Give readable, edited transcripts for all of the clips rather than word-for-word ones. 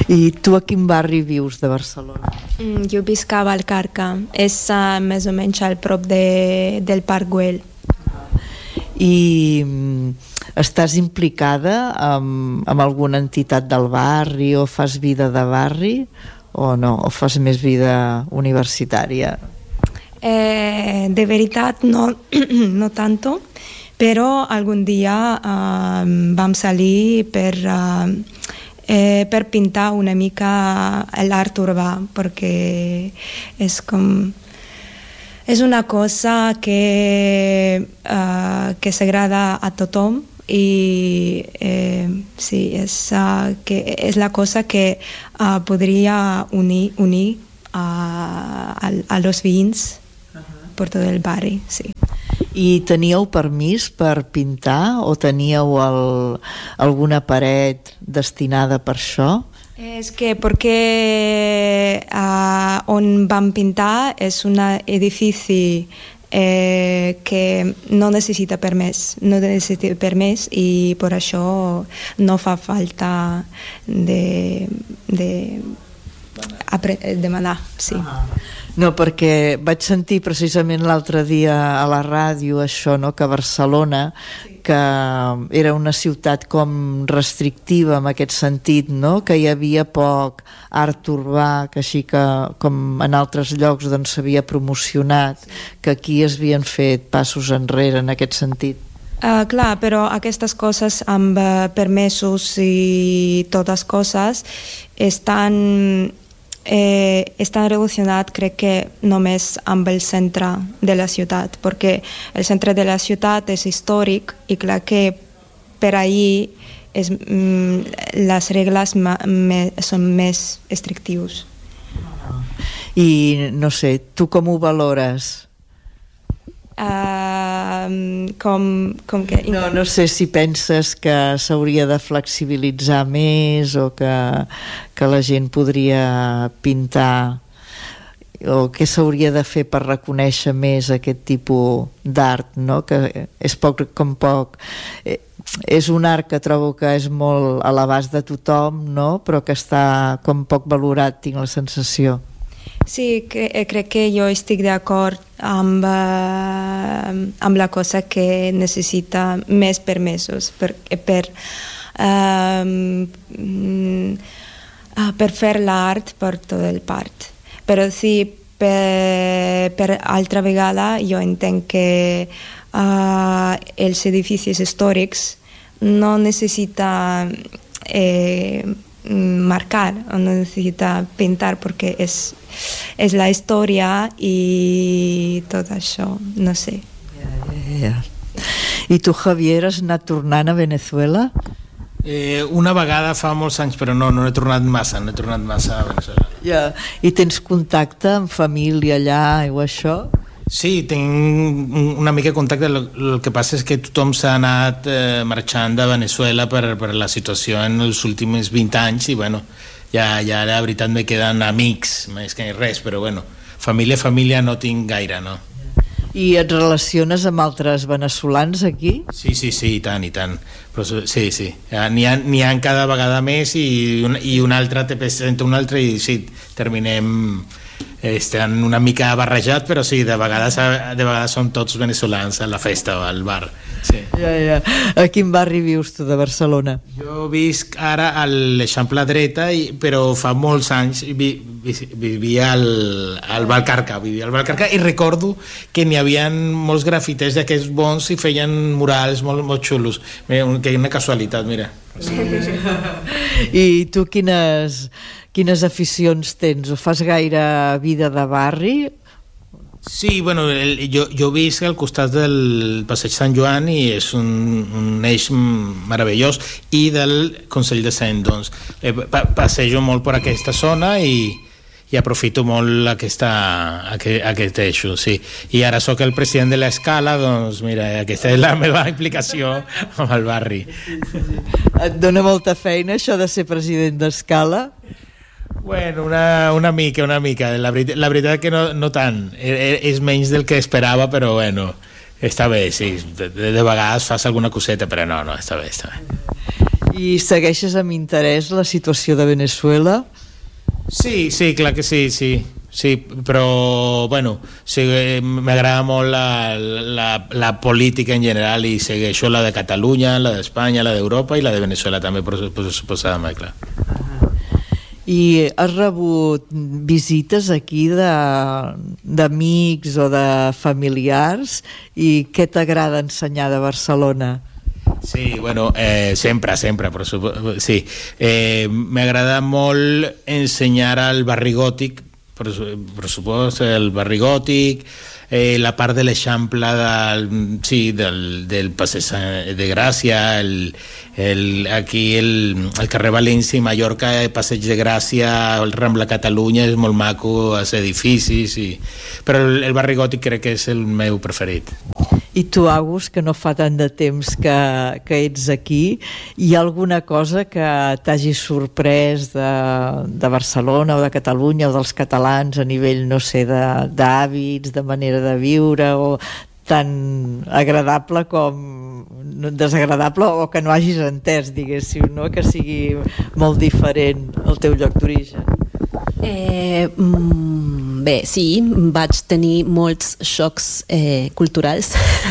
I tu a quin barri vius de Barcelona? Jo visc a Vallcarca, és més o menys al prop del Parc Güell. I estàs implicada amb alguna entitat del barri o fas vida de barri o no? O fas més vida universitària? De veritat no, no tanto, però algun dia vam salir per pintar una mica l'art urbà, perquè és una cosa que s'agrada a tothom i sí, és la cosa que podria unir a los veïns per tot el barri, sí. I teníeu permís per pintar o teníeu alguna paret destinada per això? És que perquè on vam pintar és un edifici que no necessita permís i per això no fa falta demanar, sí. No, perquè vaig sentir precisament l'altre dia a la ràdio això, no? Que Barcelona, que era una ciutat com restrictiva en aquest sentit, no? Que hi havia poc art urbà, que així que com en altres llocs doncs s'havia promocionat, que aquí es havien fet passos enrere en aquest sentit. Clar, però aquestes coses amb permesos i totes coses estan relacionat, crec que només amb el centre de la ciutat, perquè el centre de la ciutat és històric i clar que per ahir les regles són més estrictius. I no sé, tu com ho valores? No sé si penses que s'hauria de flexibilitzar més o que la gent podria pintar o què s'hauria de fer per reconèixer més aquest tipus d'art, no? Que és poc. És un art que trobo que és molt a l'abast de tothom, no? Però que està com poc valorat, tinc la sensació. Sí, crec que jo estic d'acord amb la cosa que necessita més permesos per fer l'art per tot el part. Però sí, per altra vegada jo entenc que els edificis històrics no necessita marcar o no necessita pintar perquè és la història i tot això, no sé. I tu, Javier, has anat tornant a Venezuela? Una vegada fa molts anys, però no he tornat massa a Venezuela. I tens contacte amb família allà o això? Sí, tinc una mica de contacte. El que passa és que tothom s'ha anat marxant de Venezuela per la situació en els últims 20 anys i bueno, ja la veritat me queden amics més que res, però bueno, família no tinc gaire, no. I et relaciones amb altres veneçolans aquí? Sí, i tant. Però sí. N'hi ha cada vegada més i un altre te presenta un altre i sí, terminem estan una mica barrejat, però sí, de vegades som tots veneçolans a la festa o al bar. Sí. A quin barri vius tu de Barcelona? Jo visc ara a l'Eixample Dreta, però fa molts anys vivia al Vallcarca. I recordo que n'hi havia molts grafiters d'aquests bons i feien murals molt xulos. Que una casualitat, mira. I tu quines aficions tens? O fas gaire vida de barri? Sí, bueno, jo visc al costat del Passeig Sant Joan i és un eix meravellós i del Consell de Cent, doncs passejo molt per aquesta zona i aprofito molt aquest eix, sí. I ara sóc el president de l'Escala, doncs mira, aquesta és la meva implicació amb el barri. Et dona molta feina això de ser president d'Escala? Bueno, una mica. La veritat que no tant. És menys del que esperava, però bueno, està bé, sí. De vegades fas alguna coseta, però no, està bé. I segueixes amb interès la situació de Venezuela? Sí, clar que sí. Sí, però bueno, sí, m'agrada molt la política en general i segueixo la de Catalunya, la d'Espanya, la d'Europa i la de Venezuela també, suposadament, clar. I has rebut visites aquí d'amics o de familiars, i què t'agrada ensenyar de Barcelona? Sí, bueno, sempre, sí. M'agrada molt ensenyar al barri gòtic, per suposo, el barri gòtic, la part de l'Eixample del Passeig de Gràcia, aquí el carrer València i Mallorca, el Passeig de Gràcia, el Rambla Catalunya, és molt maco, els edificis, però el barri gòtic crec que és el meu preferit. I tu, Agus, que no fa tant de temps que ets aquí, hi ha alguna cosa que t'hagi sorprès de Barcelona o de Catalunya o dels catalans a nivell, no sé, d'hàbits, de manera de viure, o tan agradable com desagradable, o que no hagis entès, diguéssim, no? Que sigui molt diferent el teu lloc d'origen? Bé, sí, vaig tenir molts xocs culturals.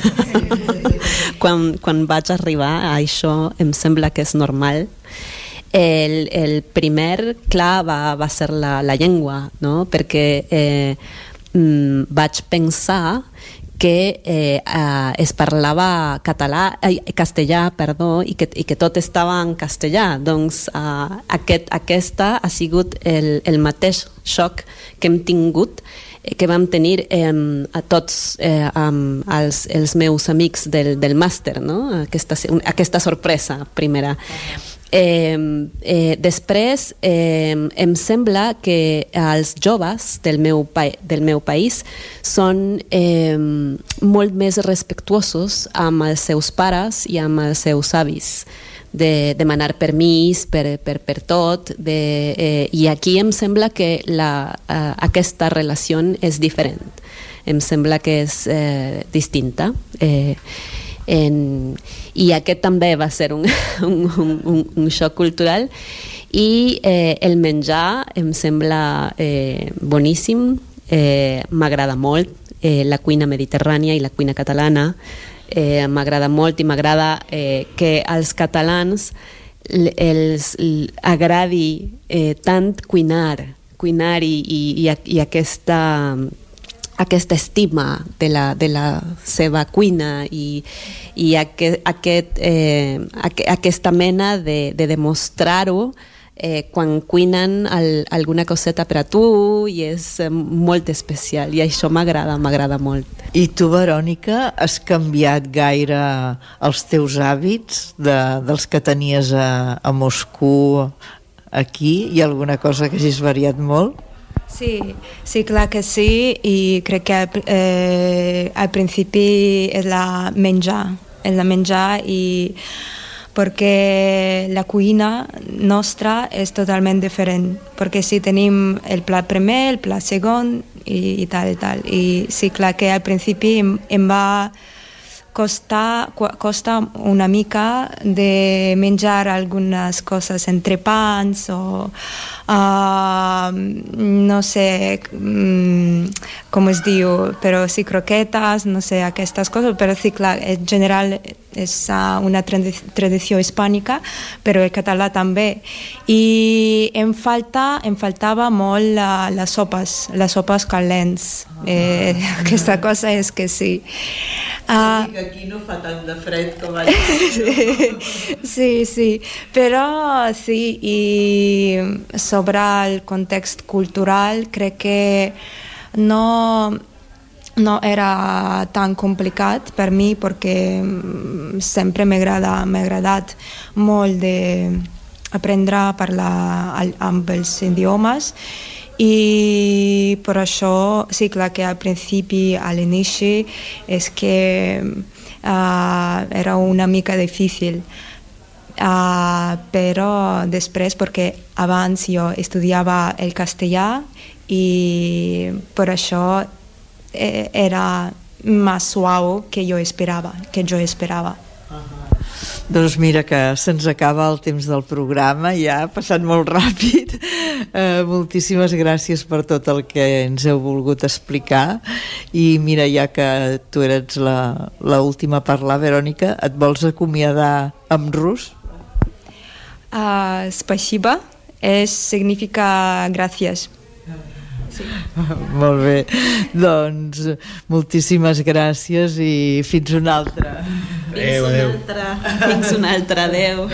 Quan vaig arribar, això em sembla que és normal. El primer, clar, va ser la llengua, no? Perquè vaig pensar que es parlava castellà, i que tot estava en castellà. Doncs aquesta ha sigut el mateix xoc que hem tingut, que vam tenir a tots els meus amics del màster, no? Aquesta sorpresa primera. Després em sembla que els joves del meu país són molt més respectuosos amb els seus pares i amb els seus avis, de demanar permís per tot, i aquí em sembla que aquesta relació és diferent, em sembla que és distinta. I aquest també va ser un xoc cultural, i el menjar em sembla boníssim, m'agrada molt la cuina mediterrània i la cuina catalana, m'agrada molt, i m'agrada que als catalans els agradi tant cuinar i aquesta estima de la seva cuina i aquesta mena de demostrar-ho quan cuinen alguna coseta per a tu, i és molt especial, i això m'agrada molt. I tu, Verònica, has canviat gaire els teus hàbits dels que tenies a Moscou aquí? Hi ha alguna cosa que hagis variat molt? Sí, clar que sí, i crec que al principi és la menjar, i perquè la cuina nostra és totalment diferent, perquè sí tenim el plat primer, el plat segon i tal, i sí, clar que al principi em va costa una mica de menjar algunes coses entre pans o no sé com es diu, però sí, croquetes, no sé, aquestes coses, però sí, clar, en general és una tradició hispànica, però el català també, i em faltava molt les sopes calents. Aquesta cosa és que sí. Aquí no fa tant de fred com allà. Sí, però sí, i sobre el context cultural crec que no era tan complicat per mi, perquè sempre m'ha agradat molt d'aprendre a parlar amb els idiomes, i per això sí, clar que al principi, a l'inici, és que era una mica difícil, però després, perquè abans jo estudiava el castellà, i per això era més suau que jo esperava. Doncs mira que se'ns acaba el temps del programa, ja ha passat molt ràpid. Moltíssimes gràcies per tot el que ens heu volgut explicar. I mira, ja que tu eres la última a parlar, Verònica, et vols acomiadar en rus? Spasiba significa gràcies. Sí. Molt bé, doncs moltíssimes gràcies i fins una altra. Adéu. Fins una altra, adéu.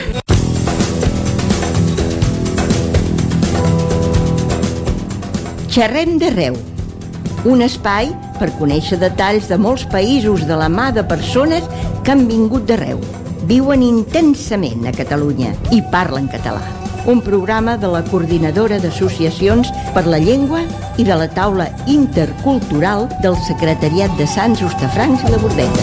Xerrem d'arreu, un espai per conèixer detalls de molts països de la mà de persones que han vingut d'arreu, viuen intensament a Catalunya i parlen català. Un programa de la Coordinadora d'Associacions per la Llengua i de la Taula Intercultural del Secretariat de Sants, Hostafrancs i la Bordeta.